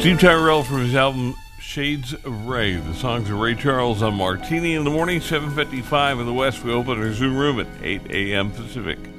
Steve Tyrell from his album Shades of Ray. The songs of Ray Charles on Martini in the Morning, 7:55 in the West. We open our Zoom room at 8 a.m. Pacific.